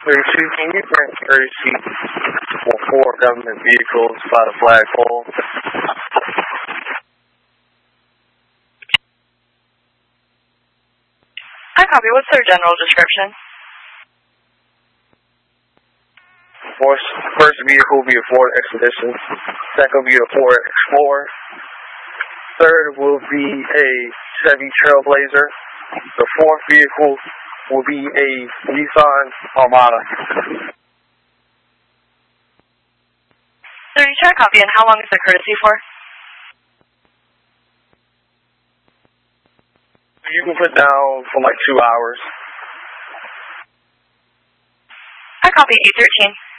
32, can you grant courtesy for 4 government vehicles by the flagpole? I copy. What's their general description? First vehicle will be a Ford Expedition. Second will be a Ford Explorer. Third will be a Chevy Trailblazer. The fourth vehicle will be a Nissan Armada. 32, I copy. And how long is the courtesy for? You can put down for like 2 hours. I copy. 813.